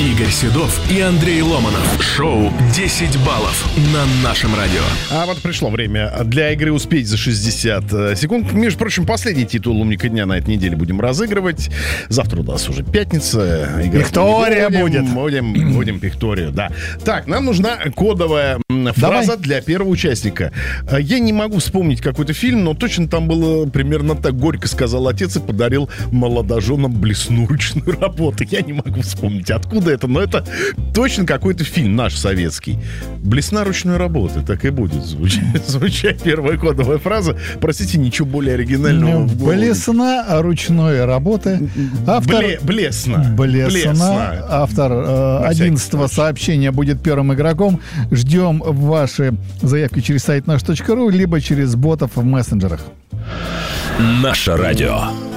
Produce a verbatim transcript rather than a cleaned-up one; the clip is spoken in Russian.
Игорь Седов и Андрей Ломанов. Шоу десять баллов на нашем радио. А вот пришло время для игры «Успеть за шестьдесят секунд». Между прочим, последний титул «Умника дня» на этой неделе будем разыгрывать. Завтра у нас уже пятница. Пиктория будет. Будем, будем пикторию, да. Так, нам нужна кодовая фраза Давай. для первого участника. Я не могу вспомнить какой-то фильм, но точно там было примерно так. Горько сказал отец и подарил молодоженам блесну ручную работу. Я не могу вспомнить, откуда это, но это точно какой-то фильм наш советский. Блесна ручной работы, так и будет звучать, звучать первая кодовая фраза. Простите, ничего более оригинального ну, в голову. Блесна ручной работы. Автор... Бле, блесна. Блесна. Блесна. Автор э, одиннадцатого сообщения будет первым игроком. Ждем ваши заявки через сайт наш точка ру, либо через ботов в мессенджерах. Наше радио.